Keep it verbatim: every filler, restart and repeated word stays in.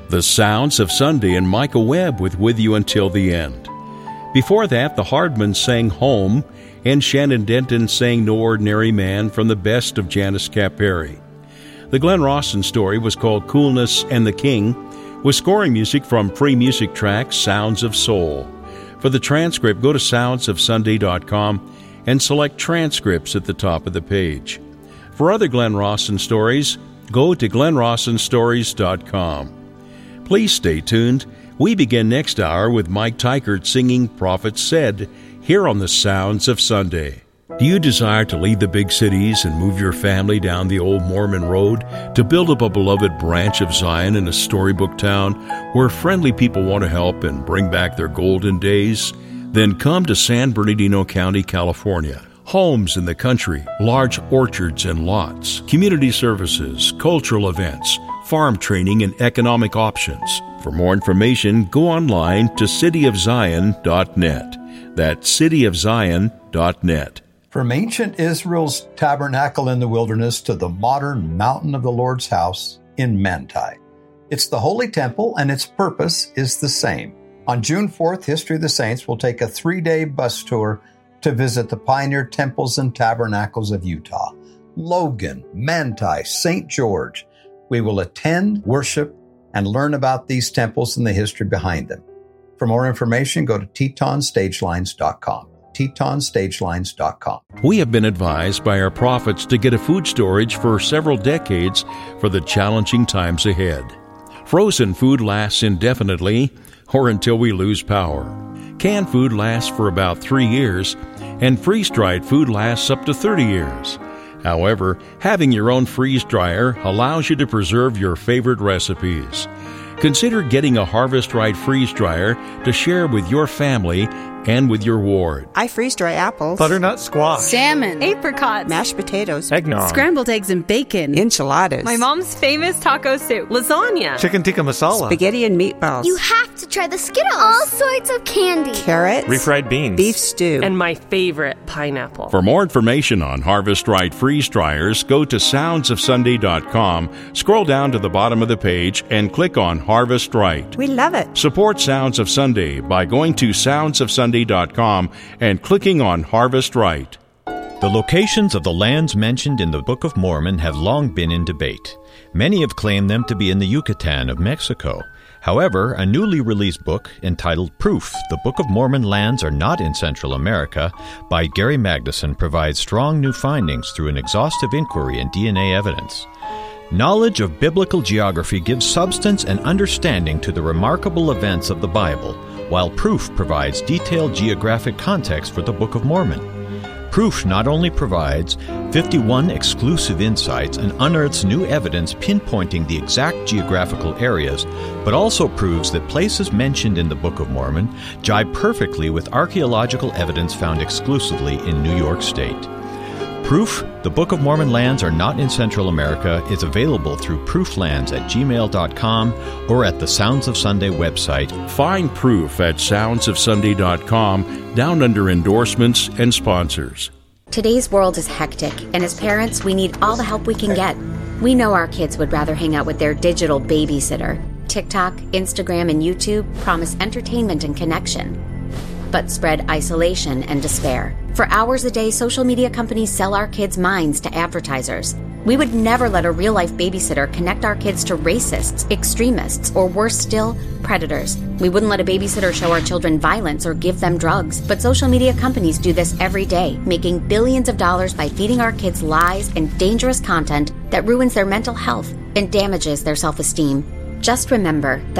The Sounds of Sunday and Michael Webb with With You Until the End. Before that, the Hardmans sang Home, and Shannon Denton sang No Ordinary Man from the best of Janice Caperi. The Glenn Rawson story was called Coolness and the King, with scoring music from Free Music Track Sounds of Soul. For the transcript, go to sounds of sunday dot com and select Transcripts at the top of the page. For other Glenn Rawson stories, go to glenn rawson stories dot com. Please stay tuned. We begin next hour with Mike Tykert singing Prophet Said here on the Sounds of Sunday. Do you desire to leave the big cities and move your family down the old Mormon road to build up a beloved branch of Zion in a storybook town where friendly people want to help and bring back their golden days? Then come to San Bernardino County, California. Homes in the country, large orchards and lots, community services, cultural events, farm training, and economic options. For more information, go online to city of zion dot net. That's city of zion dot net. From ancient Israel's tabernacle in the wilderness to the modern mountain of the Lord's house in Manti. It's the Holy Temple, and its purpose is the same. On June fourth, History of the Saints will take a three-day bus tour to visit the pioneer temples and tabernacles of Utah. Logan, Manti, Saint George. We will attend, worship, and learn about these temples and the history behind them. For more information, go to teton stagelines dot com. teton stagelines dot com. We have been advised by our prophets to get a food storage for several decades for the challenging times ahead. Frozen food lasts indefinitely or until we lose power. Canned food lasts for about three years, and freeze-dried food lasts up to thirty years. However, having your own freeze dryer allows you to preserve your favorite recipes. Consider getting a Harvest Right freeze dryer to share with your family and with your ward. I freeze dry apples, butternut squash, salmon, apricots, mashed potatoes, eggnog, scrambled eggs and bacon, enchiladas, my mom's famous taco soup, lasagna, chicken tikka masala, spaghetti and meatballs. You have to try the Skittles. All sorts of candy. Carrots, refried beans, beef stew, and my favorite, pineapple. For more information on Harvest Right freeze dryers, go to sounds of sunday dot com, scroll down to the bottom of the page, and click on Harvest Right. We love it. Support Sounds of Sunday by going to sounds of sunday dot com and clicking on Harvest Right. The locations of the lands mentioned in the Book of Mormon have long been in debate. Many have claimed them to be in the Yucatan of Mexico. However, a newly released book entitled Proof, The Book of Mormon Lands Are Not in Central America by Gary Magnuson provides strong new findings through an exhaustive inquiry and D N A evidence. Knowledge of biblical geography gives substance and understanding to the remarkable events of the Bible, while Proof provides detailed geographic context for the Book of Mormon. Proof not only provides fifty-one exclusive insights and unearths new evidence pinpointing the exact geographical areas, but also proves that places mentioned in the Book of Mormon jibe perfectly with archaeological evidence found exclusively in New York State. Proof, The Book of Mormon Lands Are Not in Central America is available through prooflands at gmail dot com or at the Sounds of Sunday website. Find Proof at sounds of sunday dot com down under endorsements and sponsors. Today's world is hectic, and as parents, we need all the help we can get. We know our kids would rather hang out with their digital babysitter. TikTok, Instagram, and YouTube promise entertainment and connection, but spread isolation and despair. For hours a day, social media companies sell our kids' minds to advertisers. We would never let a real-life babysitter connect our kids to racists, extremists, or worse still, predators. We wouldn't let a babysitter show our children violence or give them drugs. But social media companies do this every day, making billions of dollars by feeding our kids lies and dangerous content that ruins their mental health and damages their self-esteem. Just remember that